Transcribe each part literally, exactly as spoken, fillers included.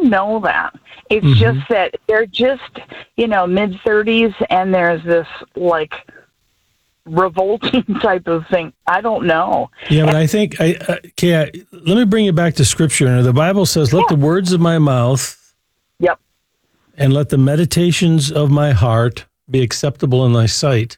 know that. It's Mm-hmm. just that they're just, you know, mid-thirties, and there's this, like, revolting type of thing. I don't know. Yeah, but I think, I, uh, okay, I, let me bring you back to Scripture. The Bible says, let Yeah. the words of my mouth Yep. and let the meditations of my heart be acceptable in thy sight.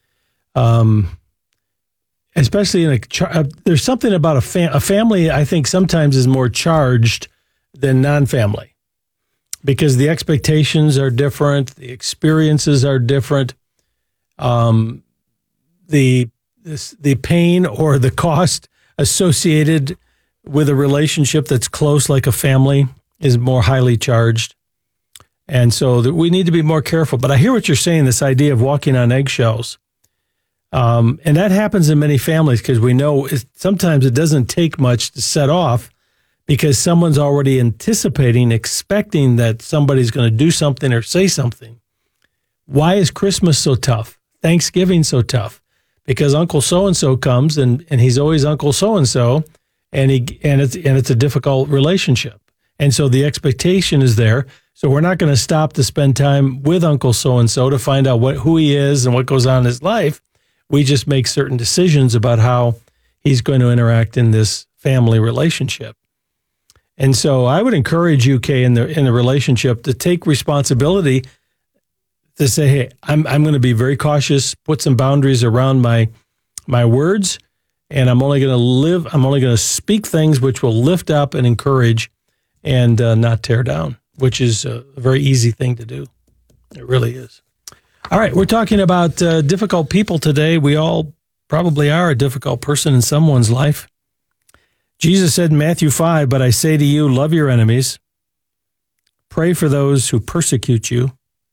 Um, especially in a, char- uh, there's something about a, fam- a family, I think sometimes is more charged than non-family because the expectations are different, the experiences are different, um, the this, the pain or the cost associated with a relationship that's close like a family is more highly charged. And so that we need to be more careful. But I hear what you're saying, this idea of walking on eggshells. Um, and that happens in many families because we know it, sometimes it doesn't take much to set off because someone's already anticipating, expecting that somebody's going to do something or say something. Why is Christmas so tough? Thanksgiving so tough? Because Uncle so-and-so comes and, and he's always Uncle so-and-so and he and it's and it's a difficult relationship. And so the expectation is there. So we're not going to stop to spend time with Uncle so-and-so to find out what who he is and what goes on in his life. We just make certain decisions about how he's going to interact in this family relationship. And so I would encourage you, Kay, in the in the relationship to take responsibility to say, hey, I'm I'm going to be very cautious, put some boundaries around my my words, and I'm only going to live, I'm only going to speak things which will lift up and encourage and uh, not tear down, which is a very easy thing to do. It really is. All right, we're talking about uh, difficult people today. We all probably are a difficult person in someone's life. Jesus said in Matthew five, but I say to you, love your enemies, pray for those who persecute you.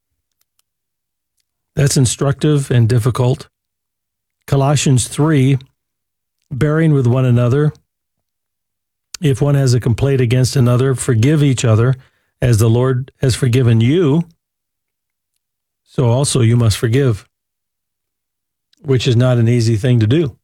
That's instructive and difficult. Colossians three, bearing with one another. If one has a complaint against another, forgive each other as the Lord has forgiven you. So also you must forgive, which is not an easy thing to do.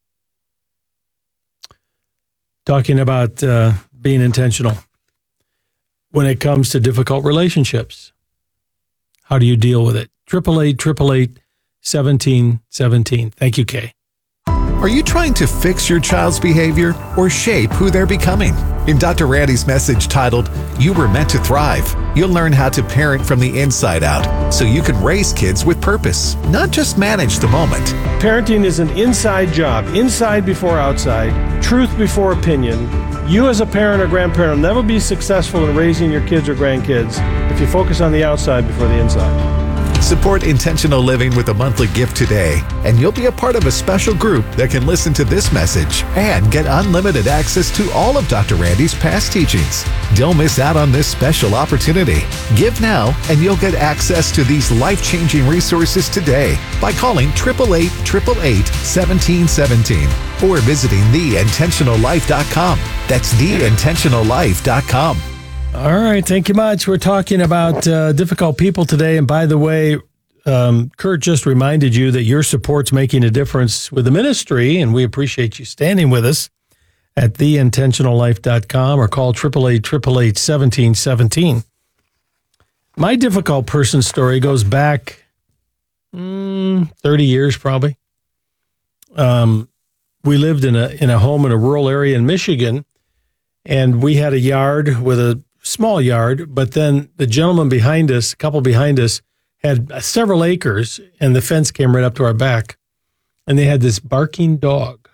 Talking about uh, being intentional when it comes to difficult relationships. How do you deal with it? Triple eight, triple eight, seventeen, seventeen. Thank you, Kay. Are you trying to fix your child's behavior or shape who they're becoming? In Doctor Randy's message titled, You Were Meant to Thrive, you'll learn how to parent from the inside out so you can raise kids with purpose, not just manage the moment. Parenting is an inside job, inside before outside, truth before opinion. You as a parent or grandparent will never be successful in raising your kids or grandkids if you focus on the outside before the inside. Support intentional living with a monthly gift today, and you'll be a part of a special group that can listen to this message and get unlimited access to all of Doctor Randy's past teachings. Don't miss out on this special opportunity. Give now, and you'll get access to these life-changing resources today by calling eight eight eight, eight eight eight, one seven one seven or visiting the intentional life dot com. That's the intentional life dot com. All right, thank you much. We're talking about uh, difficult people today. And by the way, um, Kurt just reminded you that your support's making a difference with the ministry, and we appreciate you standing with us at the intentional life dot com or call eight eight eight, eight eight eight, one seven one seven. My difficult person story goes back mm, thirty years probably. Um, we lived in a in a home in a rural area in Michigan, and we had a yard with a small yard, but then the gentleman behind us, a couple behind us, had several acres, and the fence came right up to our back. And they had this barking dog.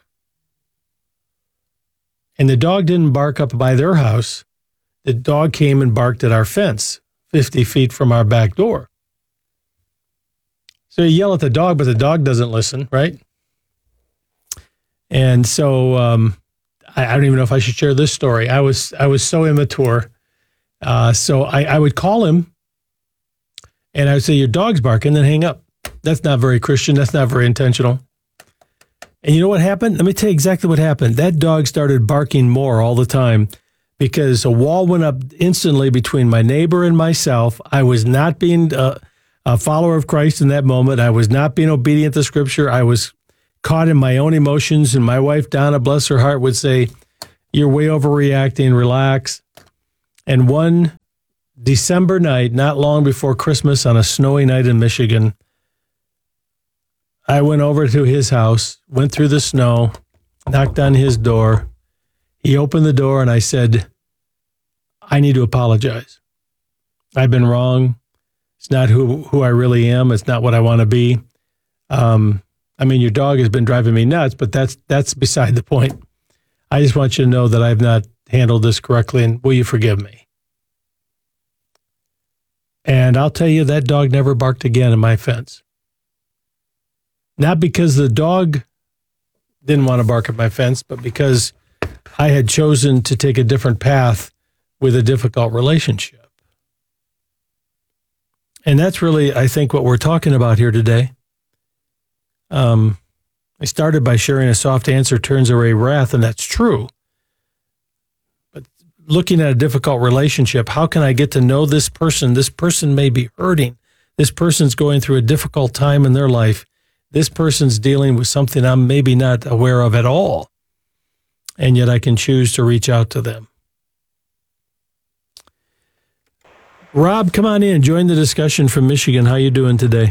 And the dog didn't bark up by their house. The dog came and barked at our fence, fifty feet from our back door. So you yell at the dog, but the dog doesn't listen, right? And so um, I, I don't even know if I should share this story. I was I was so immature. Uh, so I, I would call him and I would say, your dog's barking, then hang up. That's not very Christian. That's not very intentional. And you know what happened? Let me tell you exactly what happened. That dog started barking more all the time because a wall went up instantly between my neighbor and myself. I was not being a, a follower of Christ in that moment. I was not being obedient to Scripture. I was caught in my own emotions. And my wife, Donna, bless her heart, would say, you're way overreacting, relax. And one December night, not long before Christmas, on a snowy night in Michigan, I went over to his house, went through the snow, knocked on his door. He opened the door and I said, I need to apologize. I've been wrong. It's not who, who I really am. It's not what I want to be. Um, I mean, your dog has been driving me nuts, but that's that's beside the point. I just want you to know that I've not handled this correctly, and will you forgive me? And I'll tell you, that dog never barked again in my fence. Not because the dog didn't want to bark at my fence, but because I had chosen to take a different path with a difficult relationship. And that's really, I think, what we're talking about here today. Um, I started by sharing a soft answer turns away wrath, and that's true. But looking at a difficult relationship, how can I get to know this person? This person may be hurting. This person's going through a difficult time in their life. This person's dealing with something I'm maybe not aware of at all. And yet I can choose to reach out to them. Rob, come on in. Join the discussion from Michigan. How you doing today?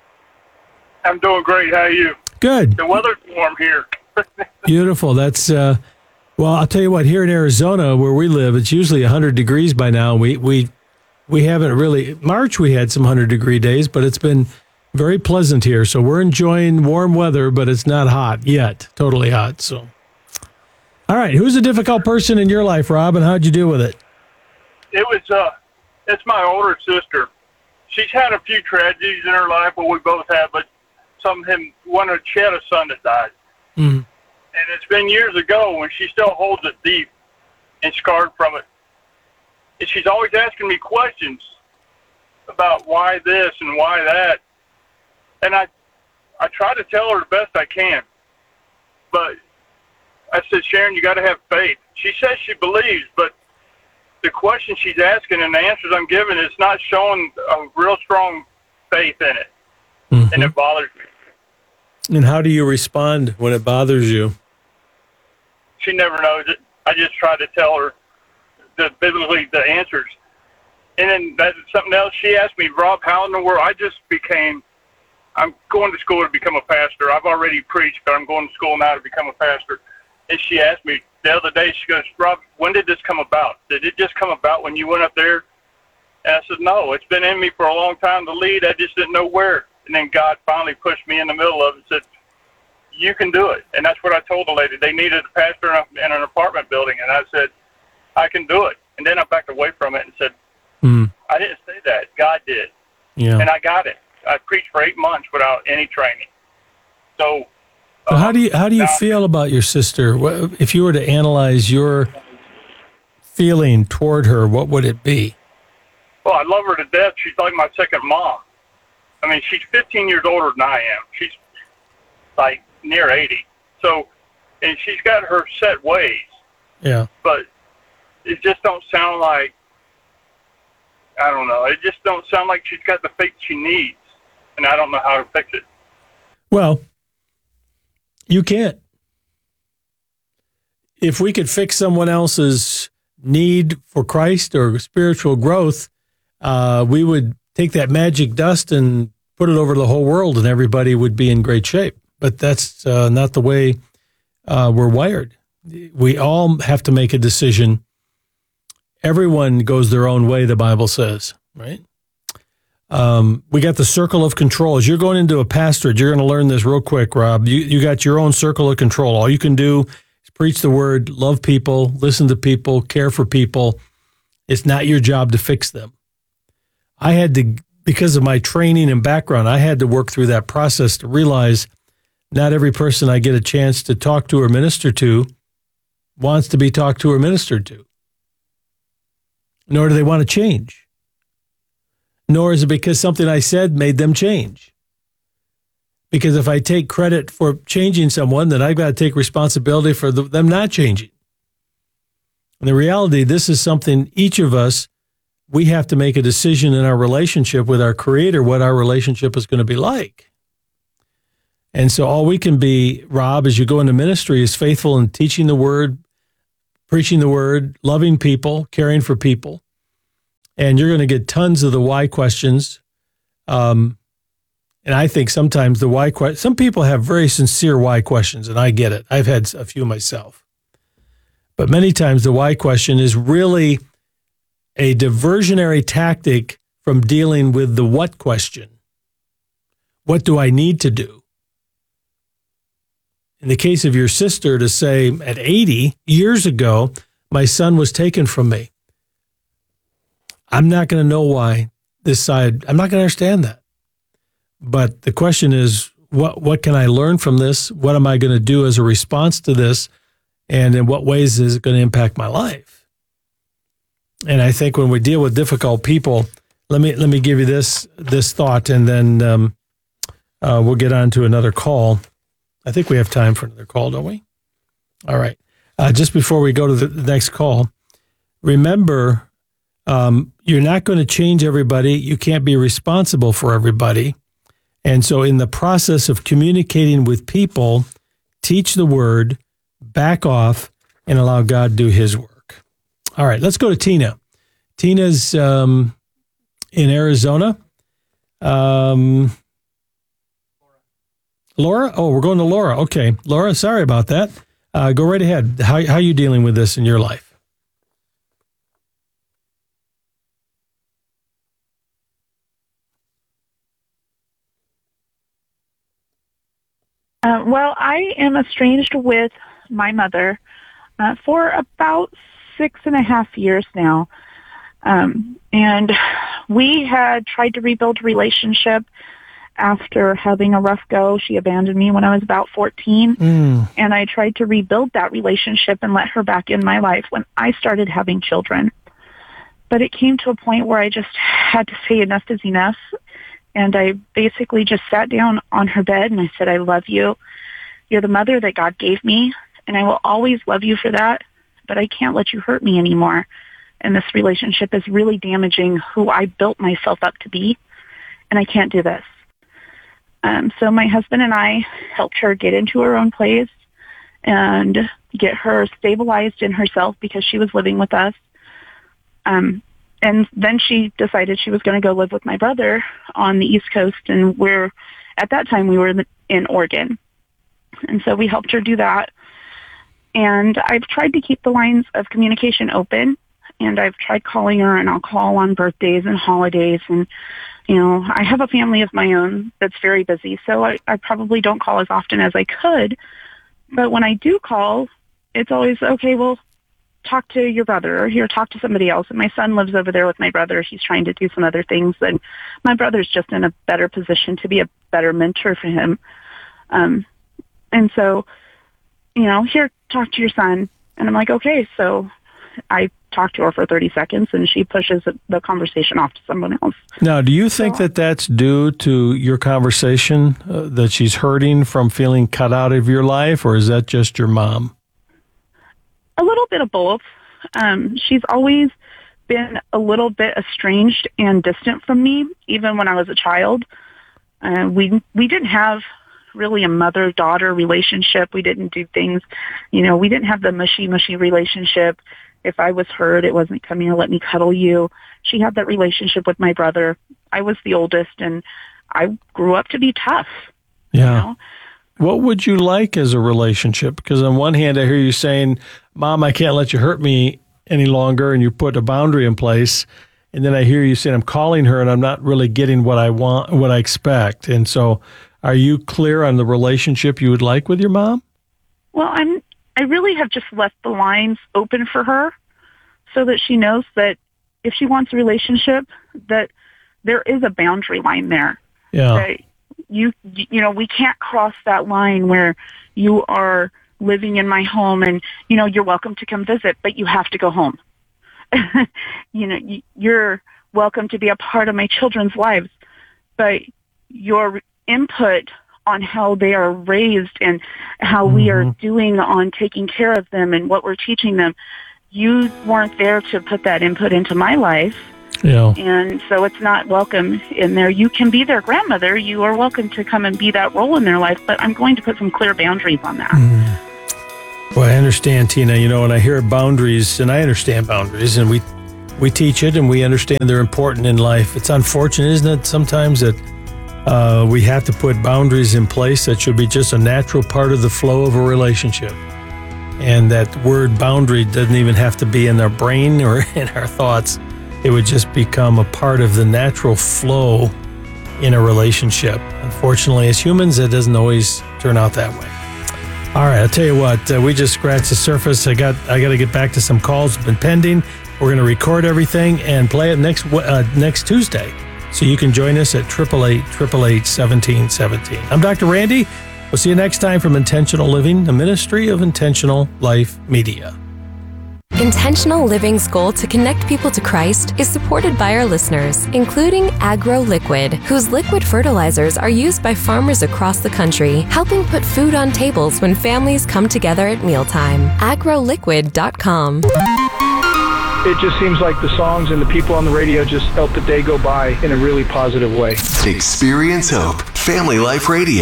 I'm doing great. How are you? Good. The weather's warm here. Beautiful. That's, uh, well, I'll tell you what, here in Arizona where we live, it's usually one hundred degrees by now. We, we, we haven't really, March we had some one hundred degree days, but it's been very pleasant here. So we're enjoying warm weather, but it's not hot yet, totally hot. So, all right. Who's a difficult person in your life, Rob, and how'd you deal with it? It was, uh, it's my older sister. She's had a few tragedies in her life, well, we both have, but some of him, one of she had a son that died. Mm. And it's been years ago, and she still holds it deep and scarred from it. And she's always asking me questions about why this and why that. And I, I try to tell her the best I can. But I said, Sharon, you got to have faith. She says she believes, but the questions she's asking and the answers I'm giving is not showing a real strong faith in it. Mm-hmm. And it bothers me. And how do you respond when it bothers you? She never knows it. I just try to tell her the biblically the answers. And then that's something else. She asked me, Rob, how in the world? I just became, I'm going to school to become a pastor. I've already preached, but I'm going to school now to become a pastor. And she asked me the other day, she goes, Rob, when did this come about? Did it just come about when you went up there? And I said, no, it's been in me for a long time to lead. I just didn't know where. And then God finally pushed me in the middle of it and said, you can do it. And that's what I told the lady. They needed a pastor in an apartment building. And I said, I can do it. And then I backed away from it and said, mm. I didn't say that. God did. Yeah. And I got it. I preached for eight months without any training. So, so um, how do you how do you now, feel about your sister? If you were to analyze your feeling toward her, what would it be? Well, I love her to death. She's like my second mom. I mean, she's fifteen years older than I am. She's like near eighty. So, and she's got her set ways. Yeah. But it just don't sound like, I don't know, it just don't sound like she's got the faith she needs. And I don't know how to fix it. Well, you can't. If we could fix someone else's need for Christ or spiritual growth, uh, we would take that magic dust and put it over the whole world and everybody would be in great shape. But that's uh, not the way uh, we're wired. We all have to make a decision. Everyone goes their own way, the Bible says, right? Um, we got the circle of control. As you're going into a pastorate, you're going to learn this real quick, Rob. You, you got your own circle of control. All you can do is preach the word, love people, listen to people, care for people. It's not your job to fix them. I had to, because of my training and background, I had to work through that process to realize not every person I get a chance to talk to or minister to wants to be talked to or ministered to. Nor do they want to change. Nor is it because something I said made them change. Because if I take credit for changing someone, then I've got to take responsibility for the, them not changing. And the reality, this is something each of us, we have to make a decision in our relationship with our Creator, what our relationship is going to be like. And so all we can be, Rob, as you go into ministry, is faithful in teaching the word, preaching the word, loving people, caring for people. and you're going to get tons of the why questions. Um, and I think sometimes the why question, some people have very sincere why questions, and I get it. I've had a few myself. But many times the why question is really a diversionary tactic from dealing with the what question. What do I need to do? In the case of your sister, to say at eighty years ago, my son was taken from me. I'm not going to know why this side, I'm not going to understand that. But the question is, what what can I learn from this? What am I going to do as a response to this? And in what ways is it going to impact my life? And I think when we deal with difficult people, let me let me give you this this thought, and then um, uh, we'll get on to another call. I think we have time for another call, don't we? All right. Uh, just before we go to the next call, remember, um, you're not going to change everybody. You can't be responsible for everybody. And so in the process of communicating with people, teach the word, back off, and allow God to do his work. All right, let's go to Tina. Tina's um, in Arizona. Um, Laura? Oh, we're going to Laura. Okay. Laura, sorry about that. Uh, go right ahead. How, how are you dealing with this in your life? Uh, well, I am estranged with my mother uh, for about six and a half years now. Um, and we had tried to rebuild a relationship after having a rough go. She abandoned me when I was about fourteen. Mm. And I tried to rebuild that relationship and let her back in my life when I started having children. But it came to a point where I just had to say enough is enough. And I basically just sat down on her bed and I said, I love you. You're the mother that God gave me, and I will always love you for that, but I can't let you hurt me anymore. And this relationship is really damaging who I built myself up to be, and I can't do this. Um, so my husband and I helped her get into her own place and get her stabilized in herself because she was living with us. Um, and then she decided she was going to go live with my brother on the East Coast, and we're, at that time, we were in Oregon. And so we helped her do that. And I've tried to keep the lines of communication open, and I've tried calling her, and I'll call on birthdays and holidays. And, you know, I have a family of my own that's very busy, so I, I probably don't call as often as I could. But when I do call, it's always, okay, well, talk to your brother, or here, talk to somebody else. And my son lives over there with my brother. He's trying to do some other things, and my brother's just in a better position to be a better mentor for him. Um, and so, you know, here, talk to your son. And I'm like, okay. So I talk to her for thirty seconds, and she pushes the conversation off to someone else. Now, do you think so, that that's due to your conversation, uh, that she's hurting from feeling cut out of your life, or is that just your mom? A little bit of both. Um, she's always been a little bit estranged and distant from me, even when I was a child. Uh, we we didn't have really a mother-daughter relationship. We didn't do things, you know, we didn't have the mushy-mushy relationship. If I was hurt, it wasn't, come here, let me cuddle you. She had that relationship with my brother. I was the oldest, and I grew up to be tough. Yeah. You know? What would you like as a relationship? Because on one hand, I hear you saying, Mom, I can't let you hurt me any longer, and you put a boundary in place. And then I hear you saying, I'm calling her, and I'm not really getting what I want, what I expect. And so are you clear on the relationship you would like with your mom? Well, I'm, I really have just left the lines open for her so that she knows that if she wants a relationship, that there is a boundary line there. Yeah. That you, you know, we can't cross that line where you are living in my home and, you know, you're welcome to come visit, but you have to go home. You know, you're welcome to be a part of my children's lives, but your input on how they are raised and how mm-hmm. we are doing on taking care of them and what we're teaching them, you weren't there to put that input into my life. Yeah. And so it's not welcome in there. You can be their grandmother. You are welcome to come and be that role in their life, but I'm going to put some clear boundaries on that. Mm. Well, I understand, Tina. You know, when I hear boundaries, and I understand boundaries, and we we teach it and we understand they're important in life. It's unfortunate, isn't it, sometimes that uh, we have to put boundaries in place that should be just a natural part of the flow of a relationship. And that word boundary doesn't even have to be in our brain or in our thoughts. It would just become a part of the natural flow in a relationship. Unfortunately, as humans, it doesn't always turn out that way. All right, I'll tell you what, uh, we just scratched the surface. I got I got to get back to some calls that have been pending. We're going to record everything and play it next uh, next Tuesday. So you can join us at eight eight eight, eight eight eight, one seven one seven. I'm Doctor Randy. We'll see you next time from Intentional Living, a ministry of Intentional Life Media. Intentional Living's goal to connect people to Christ is supported by our listeners, including Agro Liquid, whose liquid fertilizers are used by farmers across the country, helping put food on tables when families come together at mealtime. agro liquid dot com. It just seems like the songs and the people on the radio just help the day go by in a really positive way. Experience Hope, Family Life Radio.